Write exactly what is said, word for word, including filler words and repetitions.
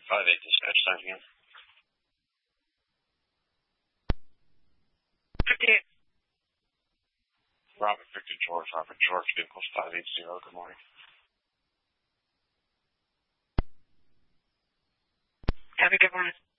five eight dispatch time again. fifty-eight. Robert Victor George, Robert George, vehicles five eight zero, good morning. Have a good morning.